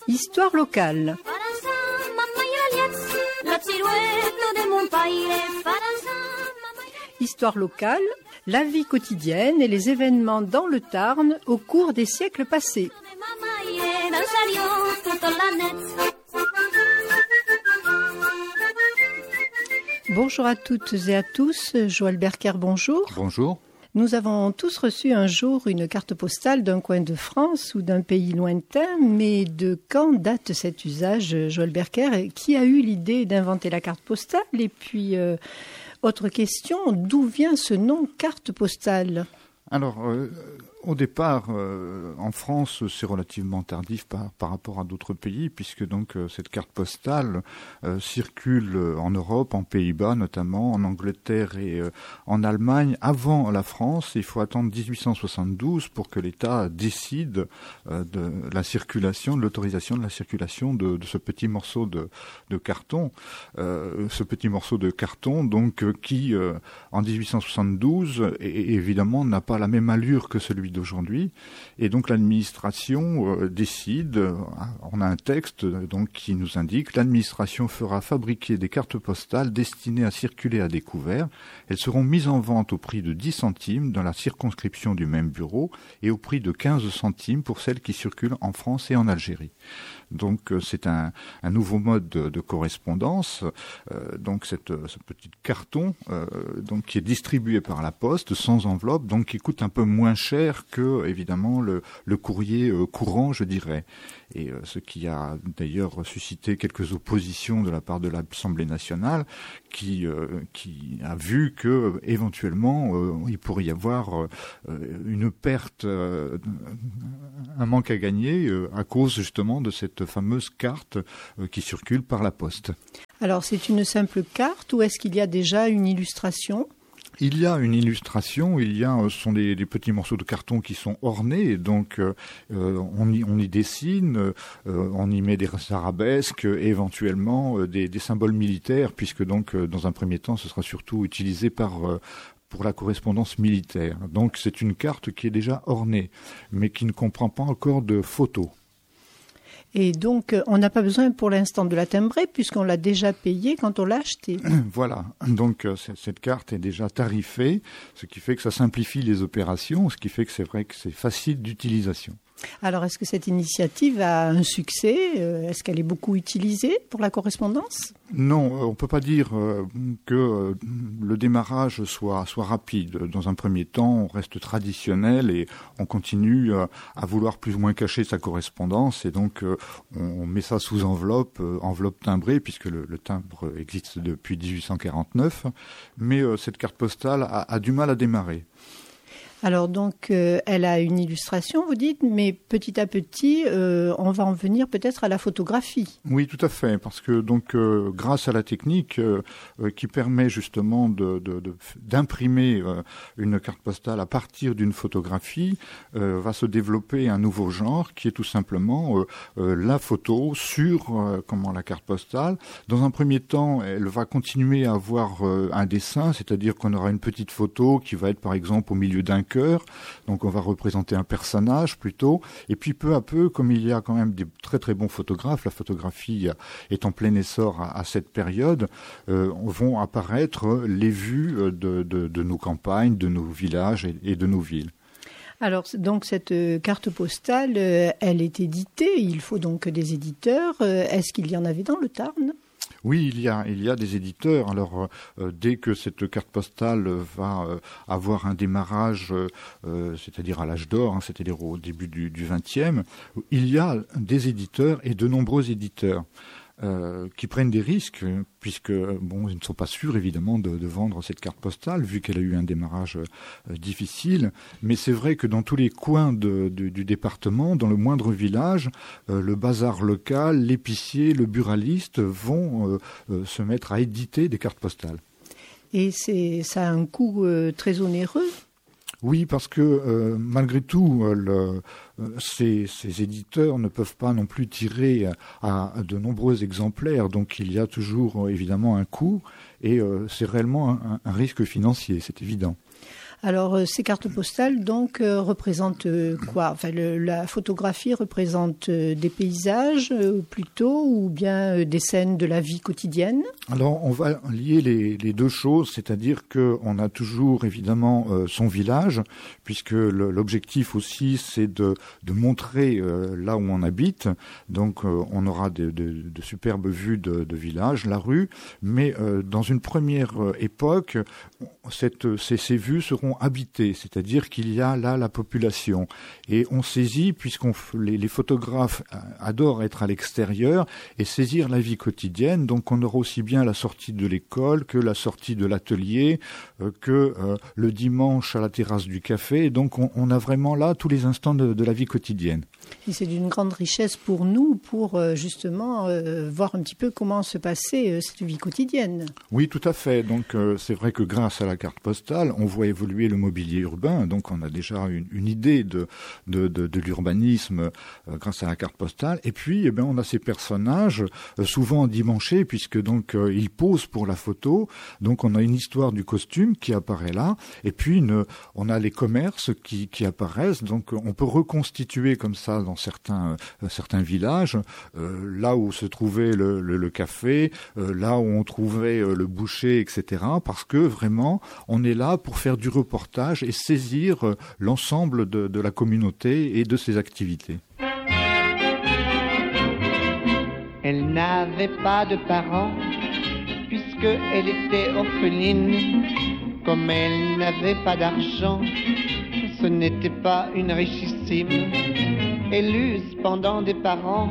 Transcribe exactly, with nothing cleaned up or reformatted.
Histoire locale. Histoire locale, la vie quotidienne et les événements dans le Tarn au cours des siècles passés. Bonjour à toutes et à tous, Joël Berker, bonjour. Bonjour. Nous avons tous reçu un jour une carte postale d'un coin de France ou d'un pays lointain, mais de quand date cet usage, Joël Berker? Qui a eu l'idée d'inventer la carte postale? Et puis, euh, autre question, d'où vient ce nom carte postale? Alors, euh, au départ, euh, en France, c'est relativement tardif par, par rapport à d'autres pays, puisque donc euh, cette carte postale euh, circule en Europe, en Pays-Bas notamment, en Angleterre et euh, en Allemagne avant la France. Il faut attendre dix-huit cent soixante-douze pour que l'État décide euh, de la circulation, de l'autorisation de la circulation de, de ce petit morceau de, de carton. Euh, ce petit morceau de carton, donc, euh, qui, euh, en dix-huit cent soixante-douze, et, et évidemment, n'a pas la même allure que celui d'aujourd'hui, et donc l'administration euh, décide, euh, on a un texte euh, donc qui nous indique, l'administration fera fabriquer des cartes postales destinées à circuler à découvert. Elles seront mises en vente au prix de dix centimes dans la circonscription du même bureau et au prix de quinze centimes pour celles qui circulent en France et en Algérie. Donc euh, c'est un, un nouveau mode de, de correspondance. Euh, donc cette, ce petit carton euh, donc qui est distribué par la poste sans enveloppe, donc qui coûte un peu moins cher que évidemment le, le courrier euh, courant, je dirais. Et euh, ce qui a d'ailleurs suscité quelques oppositions de la part de l'Assemblée nationale, qui euh, qui a vu que éventuellement euh, il pourrait y avoir euh, une perte, euh, un manque à gagner euh, à cause justement de cette fameuse carte euh, qui circule par la poste. Alors c'est une simple carte ou est-ce qu'il y a déjà une illustration ? Il y a une illustration, il y a, ce sont des, des petits morceaux de carton qui sont ornés, donc euh, on, y, on y dessine, euh, on y met des arabesques, éventuellement euh, des, des symboles militaires, puisque donc euh, dans un premier temps, ce sera surtout utilisé par euh, pour la correspondance militaire. Donc c'est une carte qui est déjà ornée, mais qui ne comprend pas encore de photos. Et donc, on n'a pas besoin pour l'instant de la timbrer puisqu'on l'a déjà payée quand on l'a achetée. Voilà, donc cette carte est déjà tarifée, ce qui fait que ça simplifie les opérations, ce qui fait que c'est vrai que c'est facile d'utilisation. Alors, est-ce que cette initiative a un succès ? Est-ce qu'elle est beaucoup utilisée pour la correspondance ? Non, on ne peut pas dire que le démarrage soit, soit rapide. Dans un premier temps, on reste traditionnel et on continue à vouloir plus ou moins cacher sa correspondance. Et donc, on met ça sous enveloppe, enveloppe timbrée, puisque le, le timbre existe depuis dix-huit cent quarante-neuf. Mais cette carte postale a, a du mal à démarrer. Alors donc, euh, elle a une illustration, vous dites, mais petit à petit, euh, on va en venir peut-être à la photographie. Oui, tout à fait, parce que donc, euh, grâce à la technique euh, euh, qui permet justement de, de, de, d'imprimer euh, une carte postale à partir d'une photographie, euh, va se développer un nouveau genre qui est tout simplement euh, euh, la photo sur euh, comment la carte postale. Dans un premier temps, elle va continuer à avoir euh, un dessin, c'est-à-dire qu'on aura une petite photo qui va être par exemple au milieu d'un cœur, donc on va représenter un personnage plutôt, et puis peu à peu, comme il y a quand même des très très bons photographes, la photographie est en plein essor à, à cette période, euh, vont apparaître les vues de, de, de nos campagnes, de nos villages et, et de nos villes. Alors, donc, cette carte postale, elle est éditée, il faut donc des éditeurs. Est-ce qu'il y en avait dans le Tarn ? Oui, il y a, il y a des éditeurs. Alors, euh, dès que cette carte postale va euh, avoir un démarrage, euh, c'est-à-dire à l'âge d'or, hein, c'est-à-dire au début du, du vingtième, il y a des éditeurs et de nombreux éditeurs. Euh, qui prennent des risques, puisque bon, ils ne sont pas sûrs évidemment de, de vendre cette carte postale, vu qu'elle a eu un démarrage euh, difficile. Mais c'est vrai que dans tous les coins de, de, du département, dans le moindre village, euh, le bazar local, l'épicier, le buraliste vont euh, euh, se mettre à éditer des cartes postales. Et c'est, ça a un coût euh, très onéreux ? Oui, parce que euh, malgré tout, euh, le, euh, ces, ces éditeurs ne peuvent pas non plus tirer à, à de nombreux exemplaires, donc il y a toujours euh, évidemment un coût, et euh, c'est réellement un, un risque financier, c'est évident. Alors, euh, ces cartes postales, donc, euh, représentent euh, quoi? Enfin, le, la photographie représente euh, des paysages, euh, plutôt, ou bien euh, des scènes de la vie quotidienne? Alors, on va lier les, les deux choses, c'est-à-dire qu'on a toujours, évidemment, euh, son village, puisque le, l'objectif aussi, c'est de, de montrer euh, là où on habite. Donc, euh, on aura de, de, de superbes vues de, de village, la rue, mais euh, dans une première euh, époque, cette, ces, ces vues seront habitées, c'est-à-dire qu'il y a là la population. Et on saisit, puisqu'on les, les photographes adorent être à l'extérieur et saisir la vie quotidienne, donc on aura aussi bien la sortie de l'école que la sortie de l'atelier, euh, que euh, le dimanche à la terrasse du café. Et donc on, on a vraiment là tous les instants de, de la vie quotidienne. Et c'est d'une grande richesse pour nous, pour euh, justement euh, voir un petit peu comment se passait euh, cette vie quotidienne. Oui, tout à fait. Donc euh, c'est vrai que grâce à la carte postale, on voit évoluer le mobilier urbain. Donc on a déjà une, une idée de, de, de, de l'urbanisme euh, grâce à la carte postale. Et puis, eh ben, on a ces personnages euh, souvent endimanchés, puisque donc euh, ils posent pour la photo. Donc on a une histoire du costume qui apparaît là. Et puis une, on a les commerces qui, qui apparaissent. Donc on peut reconstituer comme ça dans certains, euh, certains villages, euh, là où se trouvait le, le, le café, euh, là où on trouvait euh, le boucher, et cetera. Parce que vraiment, on est là pour faire du reportage et saisir euh, l'ensemble de, de la communauté et de ses activités. Elle n'avait pas de parents, puisqu'elle était orpheline. Comme elle n'avait pas d'argent, ce n'était pas une richissime. Elle eut cependant des parents